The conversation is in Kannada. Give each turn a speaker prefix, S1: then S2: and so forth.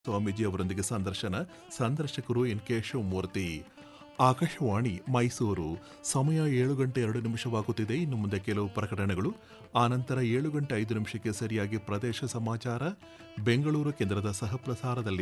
S1: ಸ್ವಾಮೀಜಿ ಅವರೊಂದಿಗೆ ಸಂದರ್ಶಕರು ಎನ್ ಕೇಶವಮೂರ್ತಿ. ಆಕಾಶವಾಣಿ ಮೈಸೂರು. ಸಮಯ 7:02 ಇನ್ನು ಮುಂದೆ ಕೆಲವು ಪ್ರಕಟಣೆಗಳು. ಆನಂತರ 7:05 ಸರಿಯಾಗಿ ಪ್ರದೇಶ ಸಮಾಚಾರ ಬೆಂಗಳೂರು ಕೇಂದ್ರದ ಸಹಪ್ರಸಾರದಲ್ಲಿ.